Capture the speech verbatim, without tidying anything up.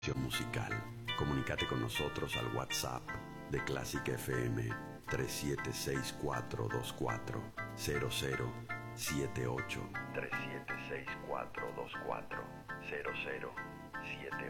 musical. Comunícate con nosotros al WhatsApp de Clásica F M tres siete seis cuatro dos cuatro cero cero siete ocho tres siete seis cuatro dos cuatro cero cero siete